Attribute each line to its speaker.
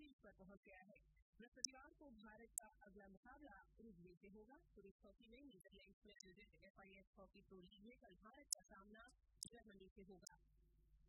Speaker 1: शीर्ष पर पहुंच गया है। बृहस्पतिवार को भारत का अगला मुकाबला उरुग्वे से होगा। पुरुष हॉकी में नीदरलैंड्स में आयोजित FIS हॉकी प्रो लीग में कल भारत का सामना जर्मनी से होगा।